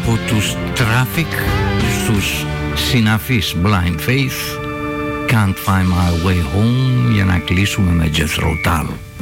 από τους Traffic στους συναφείς Blind Faith, Can't Find My Way Home, για να κλείσουμε με Jethro Tull.